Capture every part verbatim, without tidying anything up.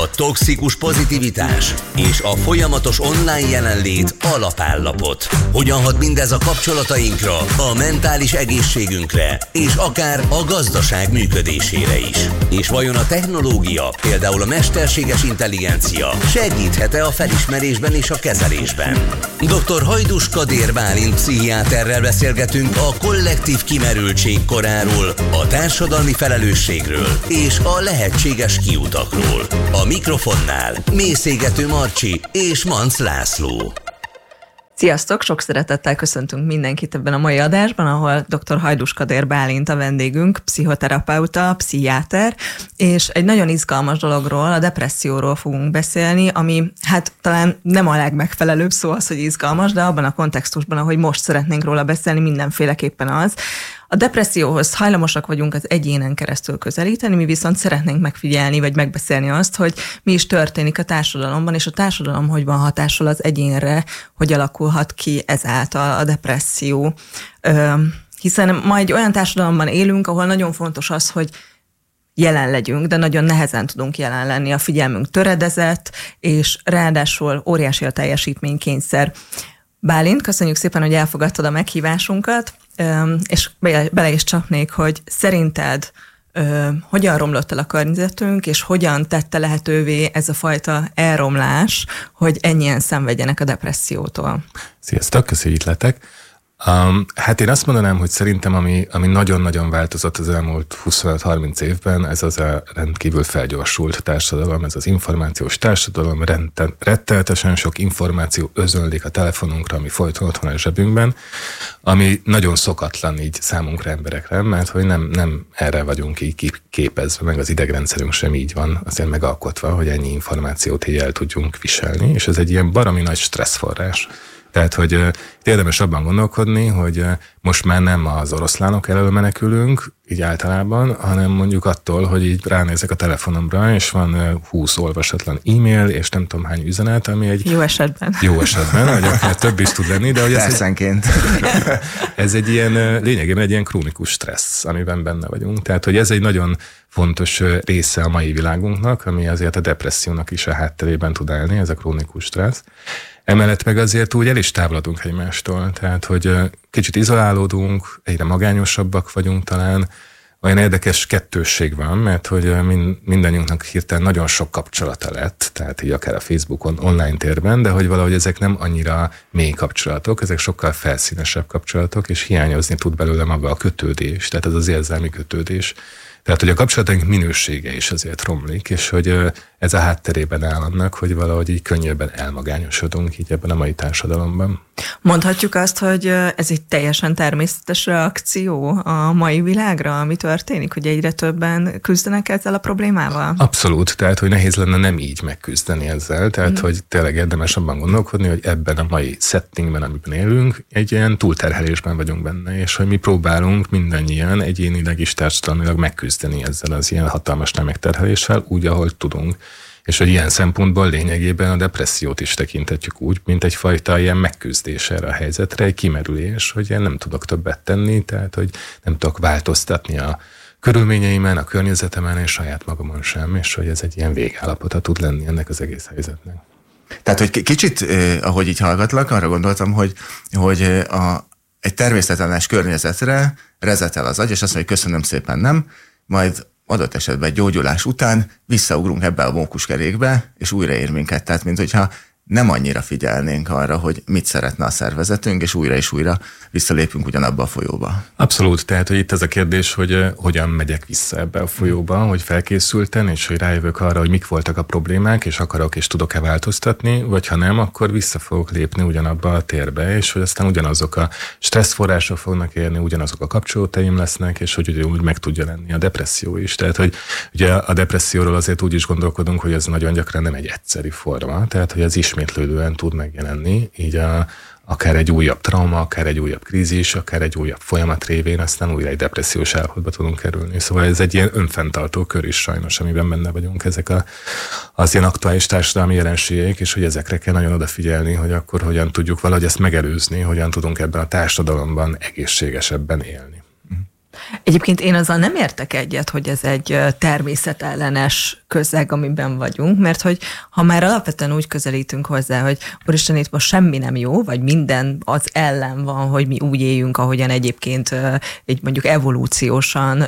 A toxikus pozitivitás és a folyamatos online jelenlét alapállapot. Hogyan hat mindez a kapcsolatainkra, a mentális egészségünkre, és akár a gazdaság működésére is? És vajon a technológia, például a mesterséges intelligencia segíthet-e a felismerésben és a kezelésben? doktor Hajdús Kadér Bálint pszichiáterrel beszélgetünk a kollektív kimerültség koráról, a társadalmi felelősségről és a lehetséges kiutakról. A mikrofonnál Mészégető Marcsi és Manc László. Sziasztok! Sok szeretettel köszöntünk mindenkit ebben a mai adásban, ahol doktor Hajdús Kadér Bálint a vendégünk, pszichoterapeuta, pszichiáter, és egy nagyon izgalmas dologról, a depresszióról fogunk beszélni, ami hát talán nem a legmegfelelőbb szó az, hogy izgalmas, de abban a kontextusban, ahogy most szeretnénk róla beszélni, mindenféleképpen az. A depresszióhoz hajlamosak vagyunk az egyénen keresztül közelíteni, mi viszont szeretnénk megfigyelni, vagy megbeszélni azt, hogy mi is történik a társadalomban, és a társadalom hogy van hatással az egyénre, hogy alakulhat ki ezáltal a depresszió. Hiszen ma egy olyan társadalomban élünk, ahol nagyon fontos az, hogy jelen legyünk, de nagyon nehezen tudunk jelen lenni, a figyelmünk töredezett, és ráadásul óriási a teljesítménykényszer. Bálint, köszönjük szépen, hogy elfogadtad a meghívásunkat, és bele is csapnék, hogy szerinted hogyan romlott el a környezetünk, és hogyan tette lehetővé ez a fajta elromlás, hogy ennyien szenvedjenek a depressziótól? Sziasztok, köszönjük, itt lehetek. Um, hát én azt mondanám, hogy szerintem ami, ami nagyon-nagyon változott az elmúlt huszonöt-harminc évben, ez az a rendkívül felgyorsult társadalom, ez az információs társadalom, renten, rettenetesen sok információ özönlik a telefonunkra, ami folyton ott van a zsebünkben, ami nagyon szokatlan így számunkra, emberekre, mert hogy nem, nem erre vagyunk így képezve, meg az idegrendszerünk sem így van azért megalkotva, hogy ennyi információt így el tudjunk viselni, és ez egy ilyen baromi nagy stresszforrás. Tehát, hogy uh, érdemes abban gondolkodni, hogy uh, most már nem az oroszlánok elől menekülünk, így általában, hanem mondjuk attól, hogy így ránézek a telefonomra, és van uh, húsz olvasatlan e-mail, és nem tudom hány üzenet, ami egy... Jó esetben. Jó esetben, vagy akár több is tud lenni, de hogy ez Percenként. Egy, ez egy ilyen, uh, lényegében egy ilyen krónikus stressz, amiben benne vagyunk. Tehát, hogy ez egy nagyon fontos uh, része a mai világunknak, ami azért a depressziónak is a hátterében tud állni, ez a krónikus stressz. Emellett meg azért úgy el is távolodunk egymástól, tehát hogy kicsit izolálódunk, egyre magányosabbak vagyunk talán, olyan érdekes kettősség van, mert hogy mindannyiunknak hirtelen nagyon sok kapcsolata lett, tehát így akár a Facebookon, online térben, de hogy valahogy ezek nem annyira mély kapcsolatok, ezek sokkal felszínesebb kapcsolatok, és hiányozni tud belőle maga a kötődés, tehát ez az érzelmi kötődés. Tehát, hogy a kapcsolataink minősége is azért romlik, és hogy ez a hátterében áll annak, hogy valahogy így könnyebben elmagányosodunk így ebben a mai társadalomban. Mondhatjuk azt, hogy ez egy teljesen természetes reakció a mai világra, ami történik, hogy egyre többen küzdenek ezzel a problémával? Abszolút, tehát, hogy nehéz lenne nem így megküzdeni ezzel, tehát, mm. hogy tényleg érdemes abban gondolkodni, hogy ebben a mai settingben, amiben élünk, egy ilyen túlterhelésben vagyunk benne, és hogy mi próbálunk mindannyian egyénileg is társadalmilag megküzdeni ezzel az ilyen hatalmas megterheléssel, úgy, ahogy tudunk. És hogy ilyen szempontból lényegében a depressziót is tekintetjük úgy, mint egyfajta ilyen megküzdés erre a helyzetre, egy kimerülés, hogy én nem tudok többet tenni, tehát hogy nem tudok változtatni a körülményeimen, a környezetemen és saját magamon sem, és hogy ez egy ilyen végállapota tud lenni ennek az egész helyzetnek. Tehát, hogy kicsit, ahogy így hallgatlak, arra gondoltam, hogy, hogy a, egy természetlenes környezetre rezetel az agy, és azt mondja, hogy köszönöm szépen, nem, majd adott esetben egy gyógyulás után visszaugrunk ebbe a mókuskerékbe, és újra ér minket. Tehát, mint hogyha nem annyira figyelnénk arra, hogy mit szeretne a szervezetünk, és újra és újra visszalépünk ugyanabba a folyóba. Abszolút, tehát hogy itt ez a kérdés, hogy uh, hogyan megyek vissza ebbe a folyóba, hogy felkészülten, és hogy rájövök arra, hogy mik voltak a problémák, és akarok és tudok-e változtatni, vagy ha nem, akkor vissza fogok lépni ugyanabba a térbe, és hogy aztán ugyanazok a stresszforrások fognak érni, ugyanazok a kapcsolataim lesznek, és hogy ugye úgy meg tudja lenni a depresszió is. Tehát, hogy ugye a depresszióról azért úgy is gondolkodunk, hogy ez nagyon gyakran nem egy egyszeri forma, tehát hogy ez ismétlődően tud megjelenni, így a, akár egy újabb trauma, akár egy újabb krízis, akár egy újabb folyamat révén, aztán újra egy depressziós állapotba tudunk kerülni. Szóval ez egy ilyen önfenntartó kör is sajnos, amiben benne vagyunk, ezek a, az ilyen aktuális társadalmi jelenségek, és hogy ezekre kell nagyon odafigyelni, hogy akkor hogyan tudjuk valahogy ezt megelőzni, hogyan tudunk ebben a társadalomban egészségesebben élni. Egyébként én azzal nem értek egyet, hogy ez egy természetellenes közeg, amiben vagyunk, mert hogy ha már alapvetően úgy közelítünk hozzá, hogy úristen, itt most semmi nem jó, vagy minden az ellen van, hogy mi úgy éljünk, ahogyan egyébként így mondjuk evolúciósan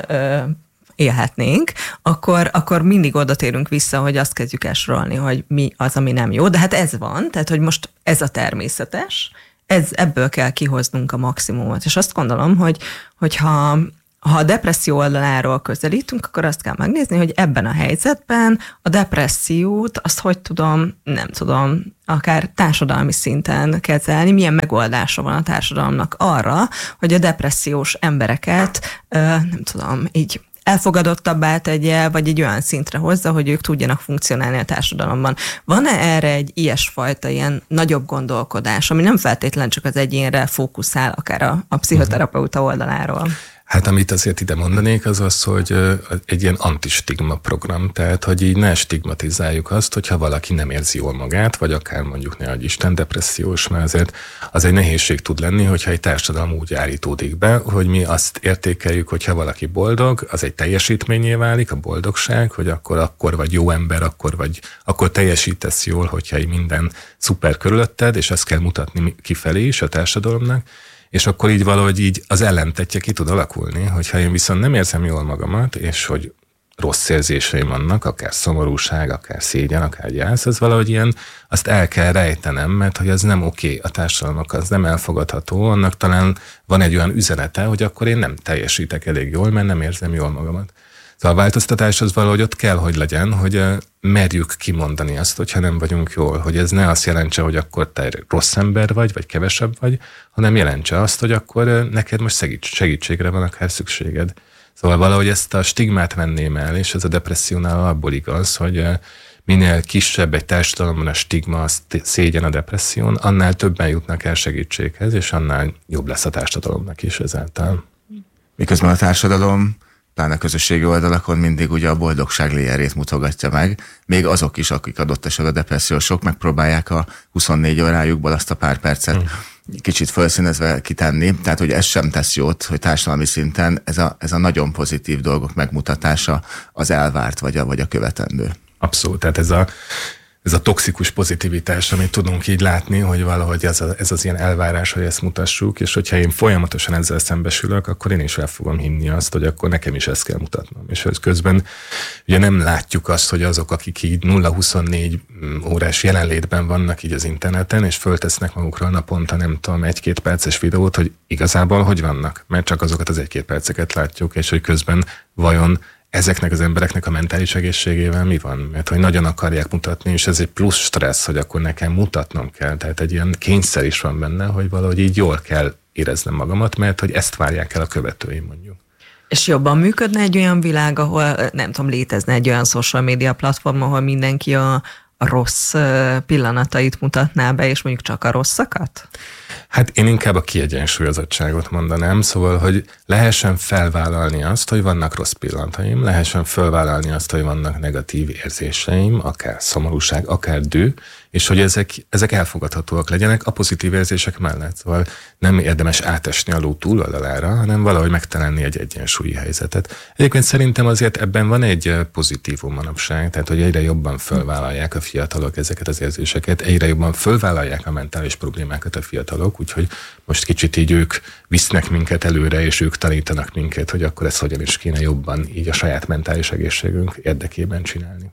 élhetnénk, akkor, akkor mindig oda térünk vissza, hogy azt kezdjük el sorolni, hogy mi az, ami nem jó. De hát ez van, tehát hogy most ez a természetes, ez, ebből kell kihoznunk a maximumot. És azt gondolom, hogy, hogyha ha a depresszió oldaláról közelítünk, akkor azt kell megnézni, hogy ebben a helyzetben a depressziót, azt hogy tudom, nem tudom, akár társadalmi szinten kezelni, milyen megoldása van a társadalomnak arra, hogy a depressziós embereket, nem tudom, így elfogadottabbá tegye, vagy egy olyan szintre hozza, hogy ők tudjanak funkcionálni a társadalomban. Van-e erre egy ilyesfajta ilyen nagyobb gondolkodás, ami nem feltétlen csak az egyénre fókuszál, akár a, a pszichoterapeuta oldaláról? Hát amit azért ide mondanék, az az, hogy egy ilyen antistigma program, tehát hogy így ne stigmatizáljuk azt, hogyha valaki nem érzi jól magát, vagy akár mondjuk ne adj Isten depressziós, mert azért az egy nehézség tud lenni, hogyha egy társadalom úgy állítódik be, hogy mi azt értékeljük, hogyha valaki boldog, az egy teljesítményé válik, a boldogság, hogy akkor, akkor vagy jó ember, akkor, vagy, akkor teljesítesz jól, hogyha így minden szuper körülötted, és ezt kell mutatni kifelé is a társadalomnak. És akkor így valahogy így az ellentetje ki tud alakulni, hogyha én viszont nem érzem jól magamat, és hogy rossz érzéseim vannak, akár szomorúság, akár szégyen, akár gyász, az valahogy ilyen, azt el kell rejtenem, mert hogy az nem oké a társadalomnak, az nem elfogadható, annak talán van egy olyan üzenete, hogy akkor én nem teljesítek elég jól, mert nem érzem jól magamat. Szóval a változtatás az valahogy ott kell, hogy legyen, hogy merjük kimondani azt, hogyha nem vagyunk jól, hogy ez ne azt jelentse, hogy akkor te rossz ember vagy, vagy kevesebb vagy, hanem jelentse azt, hogy akkor neked most segíts, segítségre van akár szükséged. Szóval valahogy ezt a stigmát venném el, és ez a depressziónál abból igaz, hogy minél kisebb egy társadalomban a stigma, a szégyen a depresszión, annál többen jutnak el segítséghez, és annál jobb lesz a társadalomnak is ezáltal. Miközben a társadalom pláne a közösségi oldalakon mindig ugye a boldogság léjerét mutogatja meg. Még azok is, akik adott esetben a depressziósok, megpróbálják a huszonnégy órájukból azt a pár percet mm. kicsit felszínezve kitenni. Tehát, hogy ez sem tesz jót, hogy társadalmi szinten ez a, ez a nagyon pozitív dolgok megmutatása az elvárt vagy a, vagy a követendő. Abszolút. Tehát ez a Ez a toxikus pozitivitás, amit tudunk így látni, hogy valahogy ez, a, ez az ilyen elvárás, hogy ezt mutassuk, és hogyha én folyamatosan ezzel szembesülök, akkor én is el fogom hinni azt, hogy akkor nekem is ezt kell mutatnom. És közben ugye nem látjuk azt, hogy azok, akik így nulla huszonnégy órás jelenlétben vannak így az interneten, és föltesznek magukról naponta, nem tudom, egy-két perces videót, hogy igazából hogy vannak. Mert csak azokat az egy-két perceket látjuk, és hogy közben vajon ezeknek az embereknek a mentális egészségével mi van? Mert hogy nagyon akarják mutatni, és ez egy plusz stressz, hogy akkor nekem mutatnom kell. Tehát egy ilyen kényszer is van benne, hogy valahogy így jól kell éreznem magamat, mert hogy ezt várják el a követőim mondjuk. És jobban működne egy olyan világ, ahol nem tudom, létezne egy olyan social media platform, ahol mindenki a, a rossz pillanatait mutatná be, és mondjuk csak a rosszakat? Hát én inkább a kiegyensúlyozottságot mondanám, szóval, hogy lehessen felvállalni azt, hogy vannak rossz pillanataim, lehessen felvállalni azt, hogy vannak negatív érzéseim, akár szomorúság, akár düh, és hogy ezek, ezek elfogadhatóak legyenek a pozitív érzések mellett. Szóval nem érdemes átesni a ló túloldalára, hanem valahogy megtalálni egy egyensúlyi helyzetet. Egyébként szerintem azért ebben van egy pozitívum manapság, tehát hogy egyre jobban felvállalják a fiatalok ezeket az érzéseket, egyre jobban felvállalják a mentális problémákat a fiatalok, úgyhogy most kicsit így ők visznek minket előre, és ők tanítanak minket, hogy akkor ezt hogyan is kéne jobban így a saját mentális egészségünk érdekében csinálni.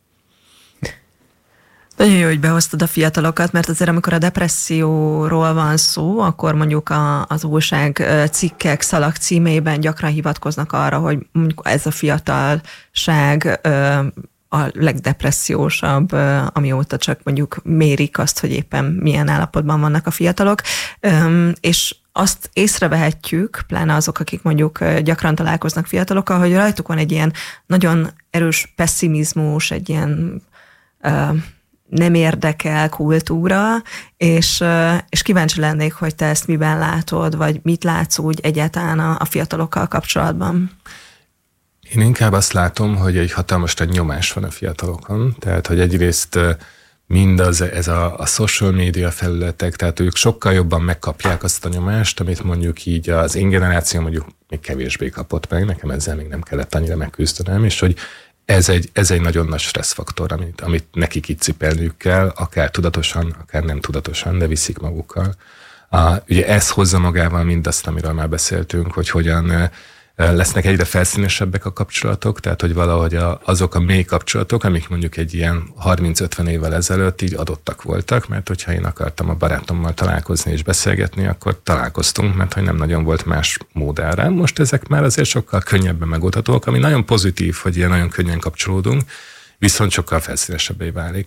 Nagyon jó, hogy behoztad a fiatalokat, mert azért amikor a depresszióról van szó, akkor mondjuk a, az újság cikkek, szalag címeiben gyakran hivatkoznak arra, hogy mondjuk ez a fiatalság a legdepressziósabb, amióta csak mondjuk mérik azt, hogy éppen milyen állapotban vannak a fiatalok, és azt észrevehetjük, pláne azok, akik mondjuk gyakran találkoznak fiatalokkal, hogy rajtuk van egy ilyen nagyon erős pessimizmus, egy ilyen nem érdekel kultúra, és, és kíváncsi lennék, hogy te ezt miben látod, vagy mit látsz úgy egyáltalán a, a fiatalokkal kapcsolatban? Én inkább azt látom, hogy egy hatalmas nagy nyomás van a fiatalokon, tehát hogy egyrészt mindaz, ez a, a social media felületek, tehát ők sokkal jobban megkapják azt a nyomást, amit mondjuk így az én generáció mondjuk még kevésbé kapott meg, nekem ezzel még nem kellett annyira megküzdenem, és hogy ez egy, ez egy nagyon nagy stresszfaktor, amit, amit nekik itt cipelniük kell, akár tudatosan, akár nem tudatosan, de viszik magukkal. A, ugye ez hozza magával mindazt, amiről már beszéltünk, hogy hogyan lesznek egyre felszínesebbek a kapcsolatok, tehát hogy valahogy a, azok a mély kapcsolatok, amik mondjuk egy ilyen harminc-ötven évvel ezelőtt így adottak voltak, mert hogyha én akartam a barátommal találkozni és beszélgetni, akkor találkoztunk, mert hogy nem nagyon volt más mód erre. Most ezek már azért sokkal könnyebben megoldhatóak, ami nagyon pozitív, hogy ilyen nagyon könnyen kapcsolódunk, viszont sokkal felszínesebbé válik.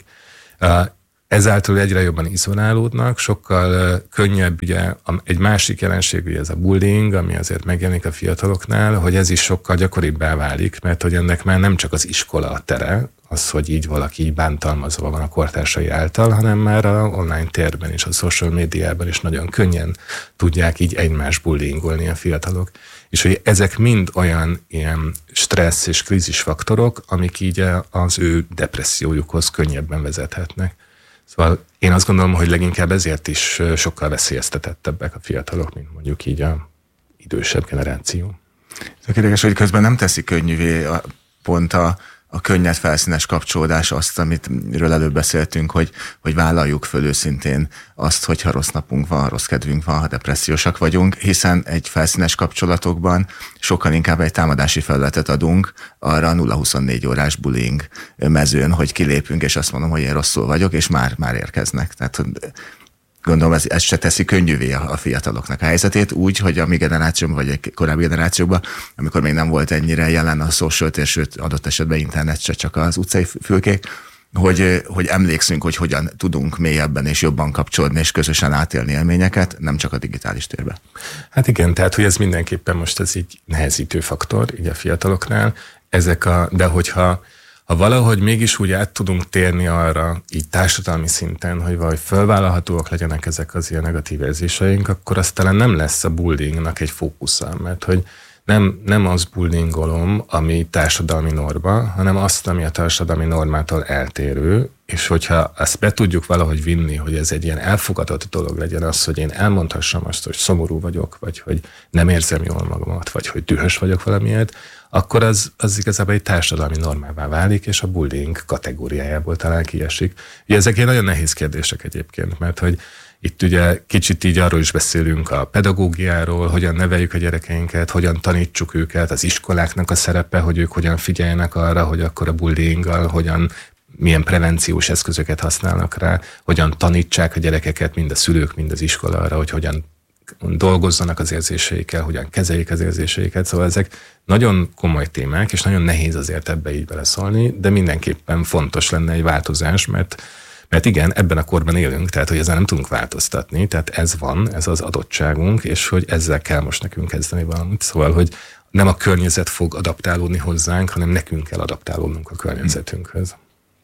Ezáltal egyre jobban izolálódnak, sokkal uh, könnyebb, ugye egy másik jelenség, ugye ez a bullying, ami azért megjelenik a fiataloknál, hogy ez is sokkal gyakoribbá válik, mert hogy ennek már nem csak az iskola a tere, az, hogy így valaki így bántalmazva van a kortársai által, hanem már a online térben és a social médiában is nagyon könnyen tudják így egymás bullyingolni a fiatalok. És hogy ezek mind olyan ilyen stressz és krízisfaktorok, amik így az ő depressziójukhoz könnyebben vezethetnek. Szóval én azt gondolom, hogy leginkább ezért is sokkal veszélyeztetettebbek a fiatalok, mint mondjuk így a idősebb generáció. Érdekes, hogy közben nem teszi könnyűvé a, pont a, a könnyed felszínes kapcsolódás azt, amit miről előbb beszéltünk, hogy, hogy vállaljuk föl őszintén azt, hogyha rossz napunk van, rossz kedvünk van, ha depressziósak vagyunk, hiszen egy felszínes kapcsolatokban sokkal inkább egy támadási felületet adunk arra a nulla huszonnégy órás bullying mezőn, hogy kilépünk, és azt mondom, hogy én rosszul vagyok, és már, már érkeznek. Tehát gondolom, ez, ez se teszi könnyűvé a, a fiataloknak a helyzetét, úgy, hogy a mi generációban, vagy egy korábbi generációban, amikor még nem volt ennyire jelen a social tér, sőt adott esetben internet se, csak az utcai fülkék, hogy, hogy emlékszünk, hogy hogyan tudunk mélyebben és jobban kapcsolódni, és közösen átélni élményeket, nem csak a digitális térben. Hát igen, tehát hogy ez mindenképpen most ez így nehezítő faktor, így a fiataloknál, ezek a, de hogyha Ha valahogy mégis úgy át tudunk térni arra, így társadalmi szinten, hogy valahogy fölvállalhatóak legyenek ezek az ilyen negatív érzéseink, akkor az talán nem lesz a bullyingnak egy fókusza, mert hogy nem, nem az bullyingolom, ami társadalmi norma, hanem azt, ami a társadalmi normától eltérő, és hogyha ezt be tudjuk valahogy vinni, hogy ez egy ilyen elfogadott dolog legyen az, hogy én elmondhassam azt, hogy szomorú vagyok, vagy hogy nem érzem jól magamat, vagy hogy dühös vagyok valamiért, akkor az, az igazából egy társadalmi normává válik, és a bullying kategóriájából talán kiesik. Ugye ezek ilyen nagyon nehéz kérdések egyébként, mert hogy itt ugye kicsit így arról is beszélünk a pedagógiáról, hogyan neveljük a gyerekeinket, hogyan tanítsuk őket, az iskoláknak a szerepe, hogy ők hogyan figyeljenek arra, hogy akkor a bullyinggal, hogyan, milyen prevenciós eszközöket használnak rá, hogyan tanítsák a gyerekeket, mind a szülők, mind az iskola arra, hogy hogyan dolgozzanak az érzéseikkel, hogyan kezeljék az érzéseiket. Szóval ezek nagyon komoly témák, és nagyon nehéz azért ebbe így beleszólni, de mindenképpen fontos lenne egy változás, mert Mert igen, ebben a korban élünk, tehát hogy ezzel nem tudunk változtatni, tehát ez van, ez az adottságunk, és hogy ezzel kell most nekünk kezdeni valamit. Szóval, hogy nem a környezet fog adaptálódni hozzánk, hanem nekünk kell adaptálódnunk a környezetünkhöz.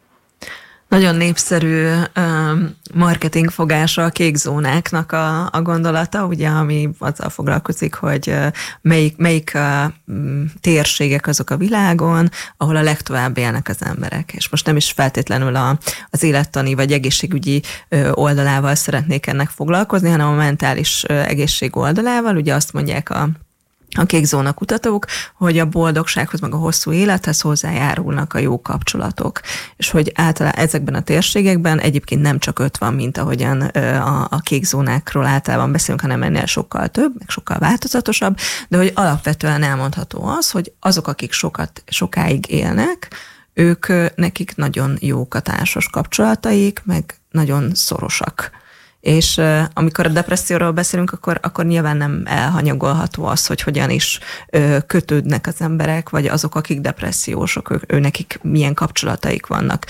Nagyon népszerű um, marketingfogása a kék zónáknak a, a gondolata, ugye, ami azzal foglalkozik, hogy uh, melyik, melyik uh, térségek azok a világon, ahol a legtovább élnek az emberek. És most nem is feltétlenül a, az élettani vagy egészségügyi uh, oldalával szeretnék ennek foglalkozni, hanem a mentális uh, egészség oldalával. Ugye azt mondják a a kék zóna kutatók, hogy a boldogsághoz, meg a hosszú élethez hozzájárulnak a jó kapcsolatok. És hogy általában ezekben a térségekben egyébként nem csak öt van, mint ahogyan a, a kék zónákról általában beszélünk, hanem ennél sokkal több, meg sokkal változatosabb, de hogy alapvetően elmondható az, hogy azok, akik sokat, sokáig élnek, ők nekik nagyon jók a társas kapcsolataik, meg nagyon szorosak. És uh, amikor a depresszióról beszélünk, akkor, akkor nyilván nem elhanyagolható az, hogy hogyan is uh, kötődnek az emberek, vagy azok, akik depressziósok, ő, ő nekik milyen kapcsolataik vannak.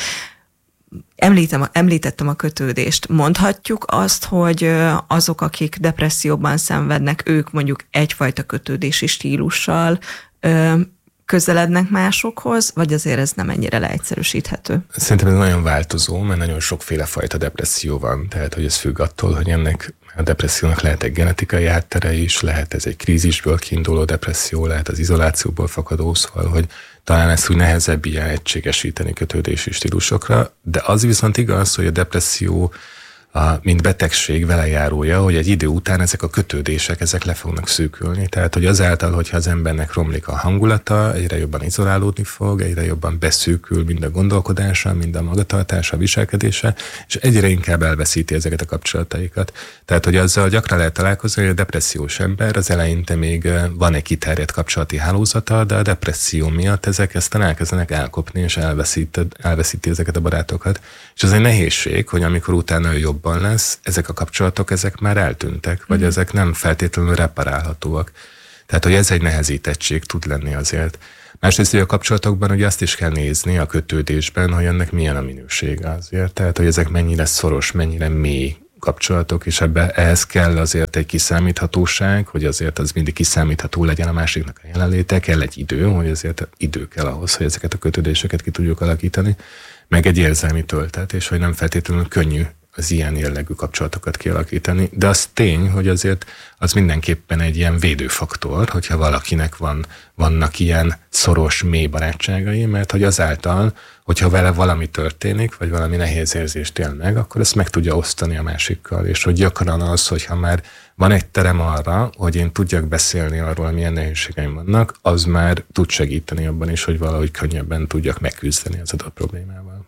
Említem, említettem a kötődést. Mondhatjuk azt, hogy uh, azok, akik depresszióban szenvednek, ők mondjuk egyfajta kötődési stílussal uh, közelednek másokhoz, vagy azért ez nem ennyire leegyszerűsíthető? Szerintem ez nagyon változó, mert nagyon sokféle fajta depresszió van, tehát hogy ez függ attól, hogy ennek a depressziónak lehet egy genetikai háttere is, lehet ez egy krízisből kiinduló depresszió, lehet az izolációból fakadó, szóval, hogy talán ezt úgy nehezebb ilyen egységesíteni kötődési stílusokra, de az viszont igaz, hogy a depresszió a, mint betegség velejárója, hogy egy idő után ezek a kötődések, ezek le fognak szűkülni. Tehát, hogy azáltal, hogyha az embernek romlik a hangulata, egyre jobban izolálódni fog, egyre jobban beszűkül mind a gondolkodása, mind a magatartása, a viselkedése, és egyre inkább elveszíti ezeket a kapcsolataikat. Tehát, hogy azzal gyakran lehet találkozni, hogy a depressziós ember az eleinte még van egy kiterjedt kapcsolati hálózata, de a depresszió miatt ezek aztán elkezdenek elkopni, és elveszít, elveszíti ezeket a barátokat. És ez egy nehézség, hogy amikor utána ő jobb lesz, ezek a kapcsolatok, ezek már eltűntek, vagy mm. ezek nem feltétlenül reparálhatóak. Tehát, hogy ez egy nehezítettség tud lenni azért. Másrészt, hogy a kapcsolatokban ugye azt is kell nézni a kötődésben, hogy ennek milyen a minősége azért. Tehát, hogy ezek mennyire szoros, mennyire mély kapcsolatok, és ebbe ehhez kell azért egy kiszámíthatóság, hogy azért az mindig kiszámítható legyen a másiknak a jelenléte, kell egy idő, hogy azért idő kell ahhoz, hogy ezeket a kötődéseket ki tudjuk alakítani, meg egy érzelmi töltet, és hogy nem feltétlenül könnyű az ilyen jellegű kapcsolatokat kialakítani, de az tény, hogy azért az mindenképpen egy ilyen védőfaktor, hogyha valakinek van, vannak ilyen szoros, mély barátságai, mert hogy azáltal, hogyha vele valami történik, vagy valami nehéz érzést él meg, akkor ezt meg tudja osztani a másikkal, és hogy gyakran az, hogyha már van egy terem arra, hogy én tudjak beszélni arról, milyen nehézségeim vannak, az már tud segíteni abban is, hogy valahogy könnyebben tudjak megküzdeni az adott problémával.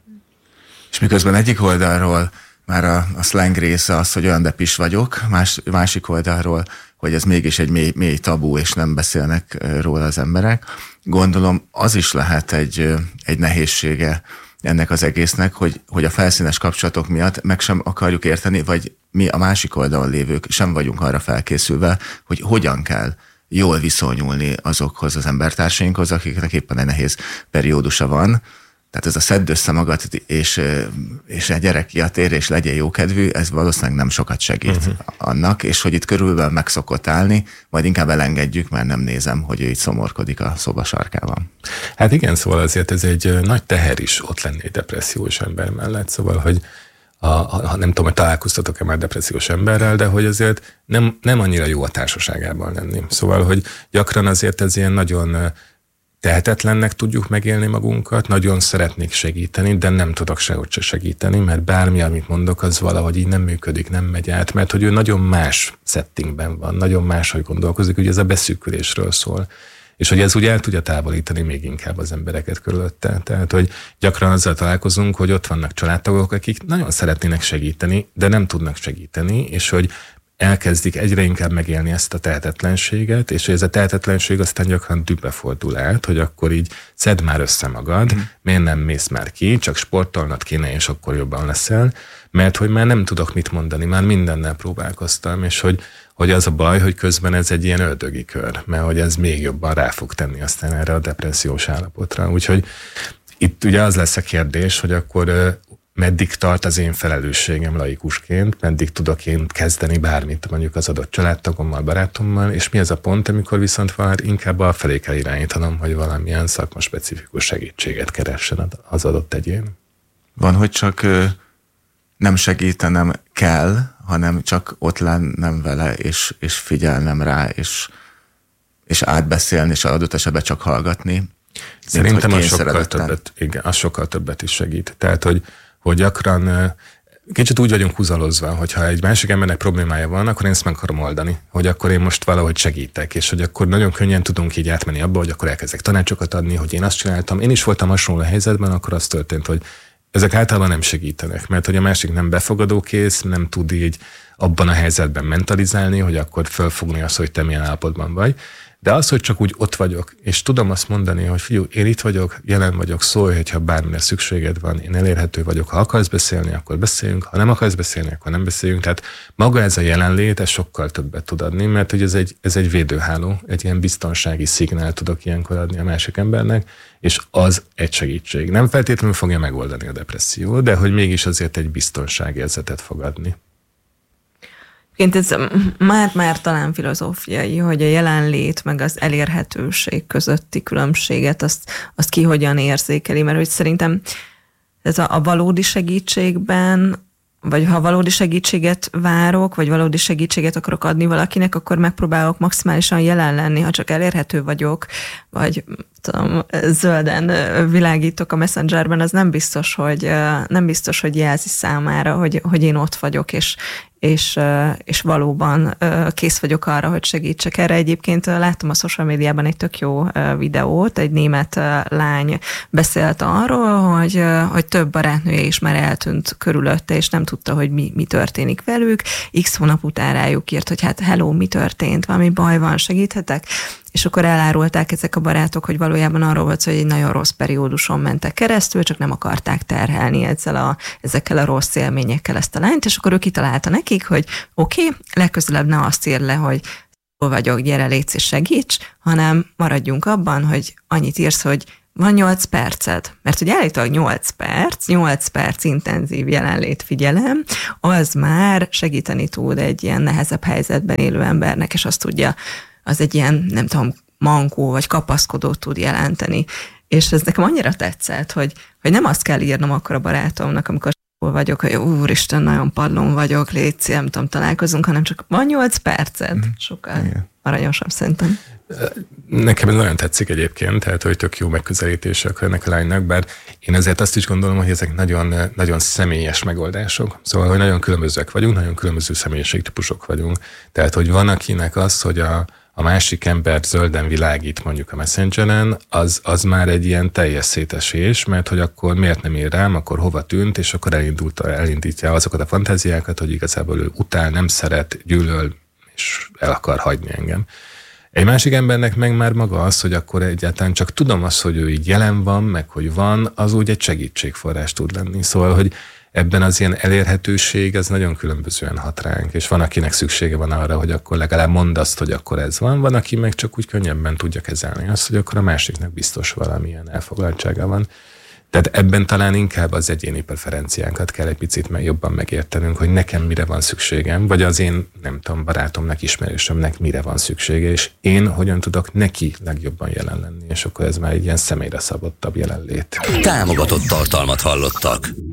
És miközben egyik oldalról már a, a slang része az, hogy olyan depis vagyok, más, másik oldalról, hogy ez mégis egy mély, mély tabú, és nem beszélnek róla az emberek. Gondolom, az is lehet egy, egy nehézsége ennek az egésznek, hogy, hogy a felszínes kapcsolatok miatt meg sem akarjuk érteni, vagy mi a másik oldalon lévők sem vagyunk arra felkészülve, hogy hogyan kell jól viszonyulni azokhoz az embertársainkhoz, akiknek éppen egy nehéz periódusa van. Tehát ez a szedd össze magad, és, és a gyerek tér, és legyen jókedvű, ez valószínűleg nem sokat segít uh-huh. annak, és hogy itt körülbelül meg szokott állni, majd inkább elengedjük, mert nem nézem, hogy ő itt szomorkodik a szoba sarkában. Hát igen, szóval azért ez egy nagy teher is ott lenni egy depressziós ember mellett, szóval, hogy a, a, nem tudom, hogy találkoztatok-e már depressziós emberrel, de hogy azért nem, nem annyira jó a társaságában lenni. Szóval, hogy gyakran azért ez ilyen nagyon tehetetlennek tudjuk megélni magunkat, nagyon szeretnék segíteni, de nem tudok sehogy se segíteni, mert bármi, amit mondok, az valahogy így nem működik, nem megy át, mert hogy ő nagyon más settingben van, nagyon máshogy gondolkozik, ugye ez a beszűkülésről szól. És hogy ez úgy el tudja távolítani még inkább az embereket körülötte. Tehát, hogy gyakran azzal találkozunk, hogy ott vannak családtagok, akik nagyon szeretnének segíteni, de nem tudnak segíteni, és hogy elkezdik egyre inkább megélni ezt a tehetetlenséget, és hogy ez a tehetetlenség aztán gyakran dühbe fordul át, hogy akkor így szedd már össze magad, mm. miért nem mész már ki, csak sportolnod kéne, és akkor jobban leszel, mert hogy már nem tudok mit mondani, már mindennel próbálkoztam, és hogy, hogy az a baj, hogy közben ez egy ilyen ördögi kör, mert hogy ez még jobban rá fog tenni aztán erre a depressziós állapotra. Úgyhogy itt ugye az lesz a kérdés, hogy akkor meddig tart az én felelősségem laikusként, meddig tudok én kezdeni bármit mondjuk az adott családtagommal, barátommal, és mi az a pont, amikor viszont már inkább a felé kell irányítanom, hogy valamilyen szakmaspecifikus segítséget keressen az adott egyén. Van, hogy csak nem segítenem kell, hanem csak ott lennem vele, és, és figyelnem rá, és, és átbeszélni, és adott esetben csak hallgatni. Szerintem az sokkal többet, igen, az sokkal többet is segít. Tehát, hogy hogy gyakran kicsit úgy vagyunk húzalozva, hogyha egy másik embernek problémája van, akkor én ezt meg akarom oldani, hogy akkor én most valahogy segítek, és hogy akkor nagyon könnyen tudunk így átmenni abba, hogy akkor elkezdek tanácsokat adni, hogy én azt csináltam. Én is voltam hasonló helyzetben, akkor az történt, hogy ezek általában nem segítenek, mert hogy a másik nem befogadókész, nem tud így abban a helyzetben mentalizálni, hogy akkor fölfogni azt, hogy te milyen állapotban vagy. De az, hogy csak úgy ott vagyok, és tudom azt mondani, hogy figyelj, én itt vagyok, jelen vagyok, szólj, hogyha bármire szükséged van, én elérhető vagyok, ha akarsz beszélni, akkor beszéljünk, ha nem akarsz beszélni, akkor nem beszéljünk. Tehát maga ez a jelenlét, ez sokkal többet tud adni, mert hogy ez egy, ez egy védőháló, egy ilyen biztonsági szignál tudok ilyenkor adni a másik embernek, és az egy segítség. Nem feltétlenül fogja megoldani a depressziót, de hogy mégis azért egy biztonságérzetet fog adni. Ez már, már talán filozófiai, hogy a jelenlét meg az elérhetőség közötti különbséget, azt, azt ki hogyan érzékeli, mert hogy szerintem ez a, a valódi segítségben, vagy ha valódi segítséget várok, vagy valódi segítséget akarok adni valakinek, akkor megpróbálok maximálisan jelen lenni, ha csak elérhető vagyok, vagy tudom, zölden világítok a Messengerben, az nem biztos, hogy, nem biztos, hogy jelzi számára, hogy, hogy én ott vagyok, és, és, és valóban kész vagyok arra, hogy segítsek. Erre egyébként láttam a social médiában egy tök jó videót, egy német lány beszélt arról, hogy, hogy több barátnője is már eltűnt körülötte, és nem tudta, hogy mi, mi történik velük. X hónap után rájuk írt, hogy hát hello, mi történt, valami baj van, segíthetek? És akkor elárulták ezek a barátok, hogy valójában arról volt, hogy egy nagyon rossz perióduson mentek keresztül, csak nem akarták terhelni ezzel a, ezekkel a rossz élményekkel ezt a lányt, és akkor ő kitalálta nekik, hogy oké, okay, legközelebb ne azt ír le, hogy hol vagyok, gyere, légy és segíts, hanem maradjunk abban, hogy annyit írsz, hogy van nyolc perced. Mert hogy állítólag nyolc perc, nyolc perc intenzív jelenlét figyelem, az már segíteni tud egy ilyen nehezebb helyzetben élő embernek, és azt tudja, az egy ilyen, nem tudom, mankó vagy kapaszkodót tud jelenteni. És ez nekem annyira tetszett, hogy, hogy nem azt kell írnom akkor a barátomnak, amikor vagyok, hogy úristen, nagyon padlón vagyok, légy, nem tudom, találkozunk, hanem csak van nyolc percet. Sokkal igen. Aranyosabb szerintem. Nekem ez nagyon tetszik egyébként, tehát hogy tök jó megközelítések ennek a lánynak, bár én azért azt is gondolom, hogy ezek nagyon, nagyon személyes megoldások. Szóval, hogy nagyon különbözőek vagyunk, nagyon különböző személyiségtípusok vagyunk. Tehát, hogy van akinek az, hogy a, a másik ember zölden világít mondjuk a Messengeren, az, az már egy ilyen teljes szétesés, mert hogy akkor miért nem ír rám, akkor hova tűnt, és akkor elindult, elindítja azokat a fantáziákat, hogy igazából ő utál, nem szeret, gyűlöl, és el akar hagyni engem. Egy másik embernek meg már maga az, hogy akkor egyáltalán csak tudom azt, hogy ő így jelen van, meg hogy van, az úgy egy segítségforrás tud lenni. Szóval, hogy ebben az ilyen elérhetőség, ez nagyon különbözően hat ránk, és van, akinek szüksége van arra, hogy akkor legalább mondd azt, hogy akkor ez van, van, aki meg csak úgy könnyebben tudja kezelni azt, hogy akkor a másiknak biztos valamilyen elfoglaltsága van. Tehát ebben talán inkább az egyéni preferenciánkat kell egy picit meg jobban megértenünk, hogy nekem mire van szükségem, vagy az én, nem tudom, barátomnak, ismerősömnek mire van szüksége, és én hogyan tudok neki legjobban jelen lenni, és akkor ez már egy ilyen személyre szabottabb jelenlét. Támogatott tartalmat hallottak.